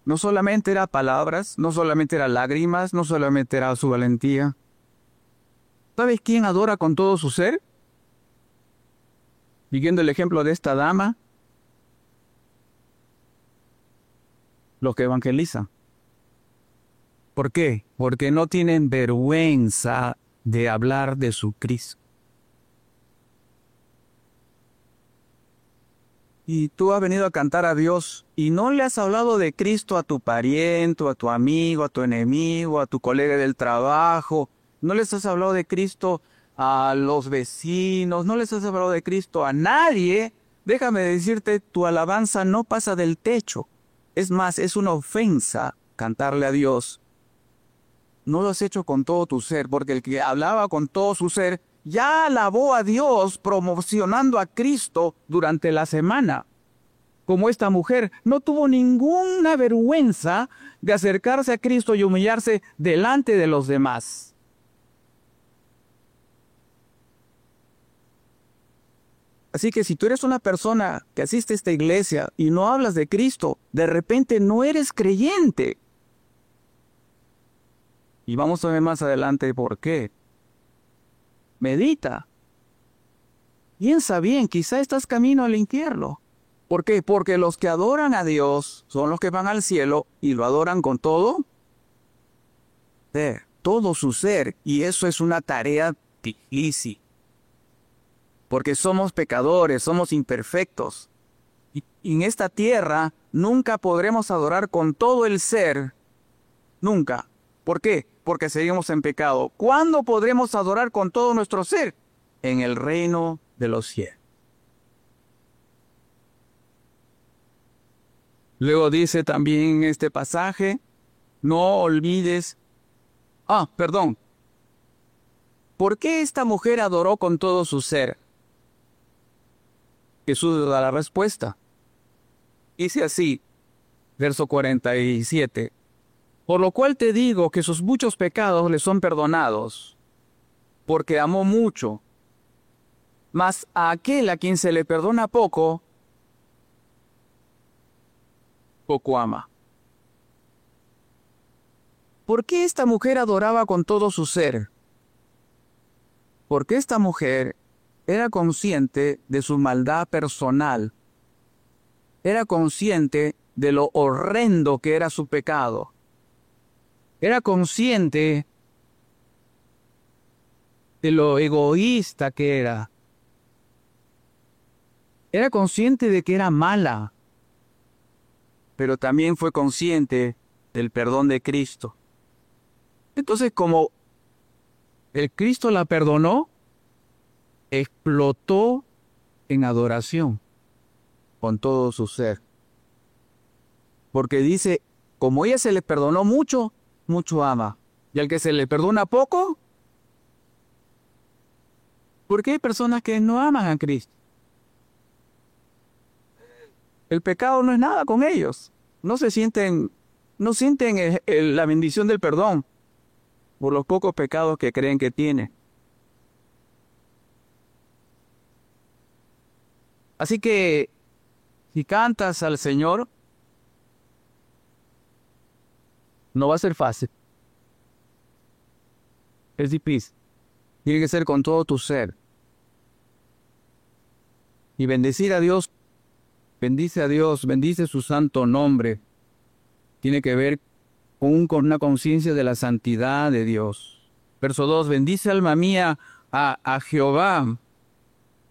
No solamente era palabras, no solamente era lágrimas, no solamente era su valentía. ¿Sabes quién adora con todo su ser? Siguiendo el ejemplo de esta dama, los que evangelizan. ¿Por qué? Porque no tienen vergüenza de hablar de su Cristo. Y tú has venido a cantar a Dios y no le has hablado de Cristo a tu pariente, a tu amigo, a tu enemigo, a tu colega del trabajo. No les has hablado de Cristo a los vecinos, no les has hablado de Cristo a nadie. Déjame decirte, tu alabanza no pasa del techo. Es más, es una ofensa cantarle a Dios. No lo has hecho con todo tu ser, porque el que hablaba con todo su ser ya alabó a Dios promocionando a Cristo durante la semana. Como esta mujer no tuvo ninguna vergüenza de acercarse a Cristo y humillarse delante de los demás. Así que si tú eres una persona que asiste a esta iglesia y no hablas de Cristo, de repente no eres creyente. Y vamos a ver más adelante por qué. Medita. Piensa bien, quizá estás camino al infierno. ¿Por qué? Porque los que adoran a Dios son los que van al cielo y lo adoran con todo su ser. Y eso es una tarea difícil. Porque somos pecadores, somos imperfectos. Y en esta tierra nunca podremos adorar con todo el ser. Nunca. ¿Por qué? Porque seguimos en pecado. ¿Cuándo podremos adorar con todo nuestro ser? En el reino de los cielos. Luego dice también en este pasaje, no olvides. Perdón. ¿Por qué esta mujer adoró con todo su ser? Jesús da la respuesta. Dice así, verso 47. Por lo cual te digo que sus muchos pecados le son perdonados, porque amó mucho. Mas a aquel a quien se le perdona poco, poco ama. ¿Por qué esta mujer adoraba con todo su ser? Porque esta mujer era consciente de su maldad personal. Era consciente de lo horrendo que era su pecado. Era consciente de lo egoísta que era. Era consciente de que era mala. Pero también fue consciente del perdón de Cristo. Entonces, como el Cristo la perdonó, explotó en adoración con todo su ser. Porque dice, como ella se le perdonó mucho, mucho ama. Y al que se le perdona poco, porque hay personas que no aman a Cristo. El pecado no es nada con ellos. No sienten la bendición del perdón por los pocos pecados que creen que tienen. Así que, si cantas al Señor, no va a ser fácil. Es difícil. Tiene que ser con todo tu ser. Y bendecir a Dios, bendice a Dios, bendice su santo nombre. Tiene que ver con una conciencia de la santidad de Dios. Verso 2, bendice alma mía a Jehová.